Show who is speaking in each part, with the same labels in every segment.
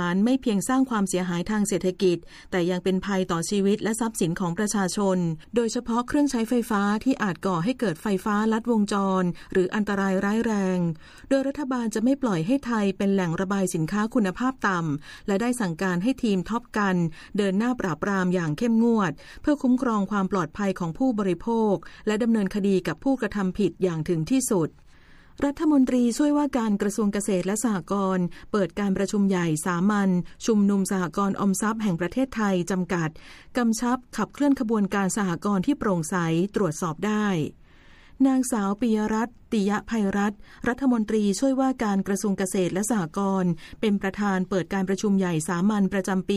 Speaker 1: ารไม่เพียงสร้างความเสียหายทางเศรษฐกิจแต่ยังเป็นภัยต่อชีวิตและทรัพย์สินของประชาชนโดยเฉพาะเครื่องใช้ไฟฟ้าที่อาจก่อให้เกิดไฟฟ้าลัดวงจรหรืออันตรายร้ายแรงโดยรัฐบาลจะไม่ปล่อยให้ไทยเป็นแหล่งระบายสินค้าคุณภาพต่ำและได้สั่งการให้ทีมท็อปกันเดินหน้าปราบปรามอย่างเข้มงวดเพื่อคุ้มครองความปลอดภัยของผู้บริโภคและดำเนินคดีกับผู้กระทำผิดอย่างถึงที่สุดรัฐมนตรีช่วยว่าการกระทรวงเกษตรและสหกรณ์เปิดการประชุมใหญ่สามัญชุมนุมสหกรณ์ออมทรัพย์แห่งประเทศไทยจำกัดกำชับขับเคลื่อนขบวนการสหกรณ์ที่โปร่งใสตรวจสอบได้นางสาวปิยรัตน์ติยภัยรัตน์รัฐมนตรีช่วยว่าการกระทรวงเกษตรและสหกรณ์เป็นประธานเปิดการประชุมใหญ่สามัญประจำปี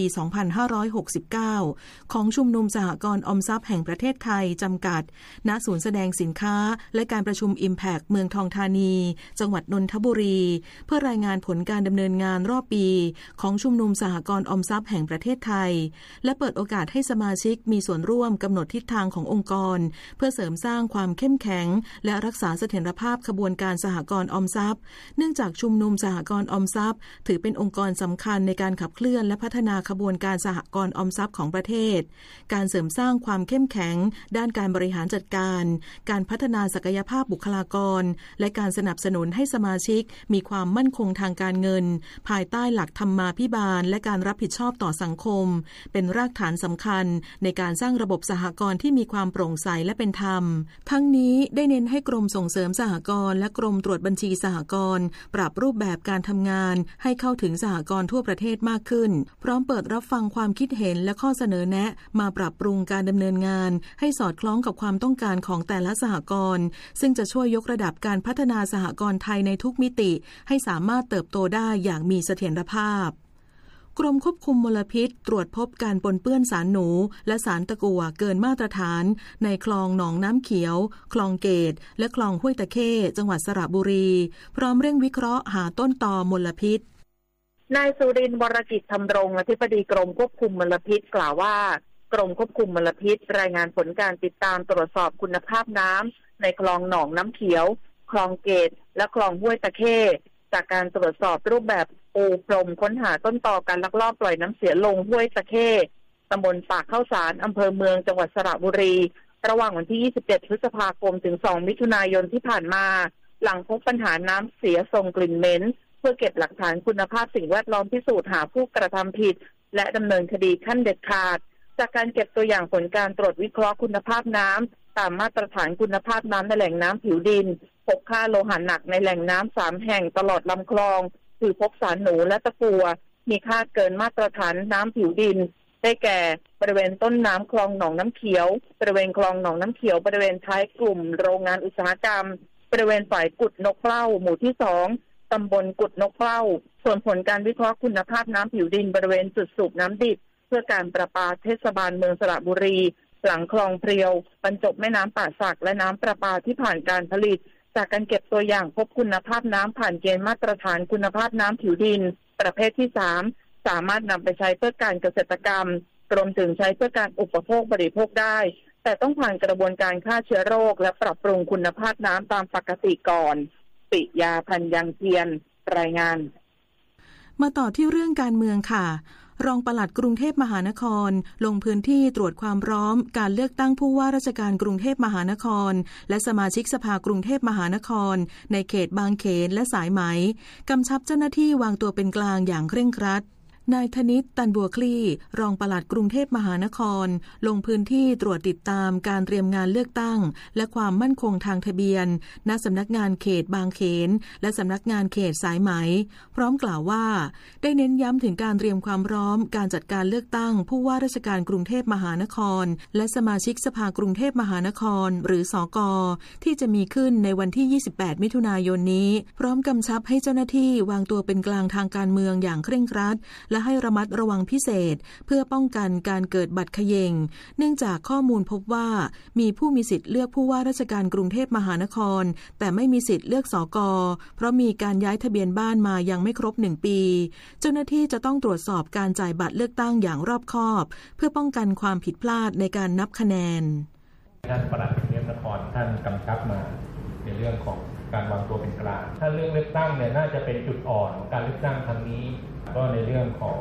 Speaker 1: 2569 ของชุมนุมสหกรณ์ออมทรัพย์แห่งประเทศไทยจำกัดณศูนย์แสดงสินค้าและการประชุม Impact เมืองทองธานีจังหวัดนนทบุรีเพื่อรายงานผลการดำเนินงานรอบปีของชุมนุมสหกรณ์ออมทรัพย์แห่งประเทศไทยและเปิดโอกาสให้สมาชิกมีส่วนร่วมกำหนดทิศทางขององค์กรเพื่อเสริมสร้างความเข้มแข็งและรักษาเสถียรภาพขบวนการสหกรณ์ออมทรัพย์เนื่องจากชุมนุมสหกรณ์ออมทรัพย์ถือเป็นองค์กรสำคัญในการขับเคลื่อนและพัฒนาขบวนการสหกรณ์ออมทรัพย์ของประเทศการเสริมสร้างความเข้มแข็งด้านการบริหารจัดการการพัฒนาศักยภาพบุคลากรและการสนับสนุนให้สมาชิกมีความมั่นคงทางการเงินภายใต้หลักธรรมาภิบาลและการรับผิดชอบต่อสังคมเป็นรากฐานสำคัญในการสร้างระบบสหกรณ์ที่มีความโปร่งใสและเป็นธรรมทั้งนี้ได้เน้นให้กรมส่งเสริมสหกรณ์และกรมตรวจบัญชีสหกรณ์ปรับรูปแบบการทำงานให้เข้าถึงสหกรณ์ทั่วประเทศมากขึ้นพร้อมเปิดรับฟังความคิดเห็นและข้อเสนอแนะมาปรับปรุงการดำเนินงานให้สอดคล้องกับความต้องการของแต่ละสหกรณ์ซึ่งจะช่วยยกระดับการพัฒนาสหกรณ์ไทยในทุกมิติให้สามารถเติบโตได้อย่างมีเสถียรภาพกรมควบคุมมลพิษตรวจพบการปนเปื้อนสารหนูและสารตะกั่วเกินมาตรฐานในคลองหนองน้ำเขียวคลองเกตและคลองห้วยตะเข้จังหวัดสระบุรีพร้อมเร่งวิเคราะห์หาต้นตอมลพิษ
Speaker 2: นายสุรินทร์วรกิจธำรงอธิบดีกรมควบคุมมลพิษกล่าวว่ากรมควบคุมมลพิษรายงานผลการติดตามตรวจสอบคุณภาพน้ำในคลองหนองน้ำเขียวคลองเกตและคลองห้วยตะเข้จากการตรวจสอบรูปแบบปูพรมค้นหาต้นตอการลักลอบปล่อยน้ำเสียลงห้วยตะเข้ตำบลปากเข้าสารอำเภอเมืองจังหวัดสระบุรีระหว่างวันที่ 27 พฤษภาคมถึง 2 มิถุนายนที่ผ่านมาหลังพบปัญหาน้ำเสียส่งกลิ่นเหม็นเพื่อเก็บหลักฐานคุณภาพสิ่งแวดล้อมพิสูจน์หาผู้กระทำผิดและดำเนินคดีขั้นเด็ดขาดจากการเก็บตัวอย่างผลการตรวจวิเคราะห์คุณภาพน้ำตามมาตรฐานคุณภาพน้ำในแหล่งน้ำผิวดินพบค่าโลหะหนักในแหล่งน้ำ3 แห่งตลอดลำคลองคือพบสารหนูและตะกั่วมีค่าเกินมาตรฐานน้ำผิวดินได้แก่บริเวณต้นน้ำคลองหนองน้ำเขียวบริเวณคลองหนองน้ำเขียวบริเวณท้ายกลุ่มโรงงานอุตสาหกรรมบริเวณฝ่ายกุดนกเปล้าหมู่ที่2ตำบลกุดนกเปล้าส่วนผลการวิเคราะห์คุณภาพน้ำผิวดินบริเวณจุดสูบน้ำดิบเพื่อการประปาเทศบาลเมืองสระบุรีหลังคลองเพรียวบรรจบแม่น้ำป่าสักและน้ำประปาที่ผ่านการผลิตจากการเก็บตัวอย่างพบคุณภาพน้ำผ่านเกณฑ์มาตรฐานคุณภาพน้ำผิวดินประเภทที่3สามารถนำไปใช้เพื่อการเกษตรกรรมรวมถึงใช้เพื่อการอุปโภคบริโภคได้แต่ต้องผ่านกระบวนการฆ่าเชื้อโรคและปรับปรุงคุณภาพน้ำตามปกติก่อนปิยาพันยังเทียนรายงาน
Speaker 1: มาต่อที่เรื่องการเมืองค่ะรองปลัดกรุงเทพมหานครลงพื้นที่ตรวจความพร้อมการเลือกตั้งผู้ว่าราชการกรุงเทพมหานครและสมาชิกสภากรุงเทพมหานครในเขตบางเขนและสายไหมกำชับเจ้าหน้าที่วางตัวเป็นกลางอย่างเคร่งครัดนายธนิต ตันบัวคลี่รองปลัดกรุงเทพมหานครลงพื้นที่ตรวจติดตามการเตรียมงานเลือกตั้งและความมั่นคงทางทะเบียนณสำนักงานเขตบางเขนและสำนักงานเขตสายไหมพร้อมกล่าวว่าได้เน้นย้ำถึงการเตรียมความพร้อมการจัดการเลือกตั้งผู้ว่าราชการกรุงเทพมหานครและสมาชิกสภากรุงเทพมหานครหรือสก.ที่จะมีขึ้นในวันที่ 28 มิถุนายนนี้พร้อมกำชับให้เจ้าหน้าที่วางตัวเป็นกลางทางการเมืองอย่างเคร่งครัดและให้ระมัดระวังพิเศษเพื่อป้องกันการเกิดบัตรเขย่งเนื่องจากข้อมูลพบว่ามีผู้มีสิทธิ์เลือกผู้ว่าราชการกรุงเทพมหานครแต่ไม่มีสิทธิ์เลือกสก.เพราะมีการย้ายทะเบียนบ้านมายังไม่ครบ1 ปีเจ้าหน้าที่จะต้องตรวจสอบการจ่ายบัตรเลือกตั้งอย่างรอบคอบเพื่อป้องกันความผิดพลาดในการนับคะแนน
Speaker 3: ท่านปลัดกรุงเทพมหานครท่านกำชับมาในเรื่องของการวางตัวเป็นกลางถ้าเรื่องเลือกตั้งเนี่ยน่าจะเป็นจุดอ่อนของการเลือกตั้งครั้งนี้ก็ในเรื่องของ